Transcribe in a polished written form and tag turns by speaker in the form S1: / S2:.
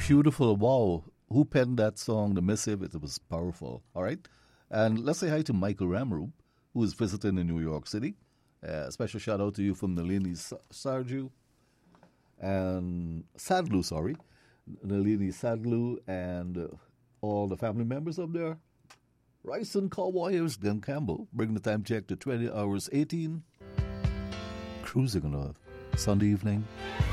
S1: Beautiful. Wow. Who penned that song, The Missive? It was powerful. All right. And let's say hi to Michael Ramroop, who is visiting in New York City. Special shout out to you from Nalini Sarju and Sadlu, sorry. Nalini Sadlu and all the family members up there. Rice and Cowboys, Glenn Campbell, bringing the time check to 20 hours 18. Cruising on a Sunday evening.